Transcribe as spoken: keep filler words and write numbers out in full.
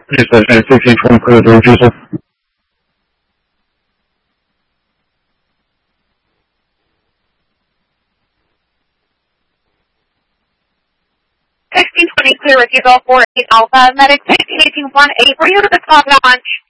Please say fifteen twenty clear through Diesel. sixteen twenty clear with you, go for eight Alpha, medic taking one eight for you to the top launch.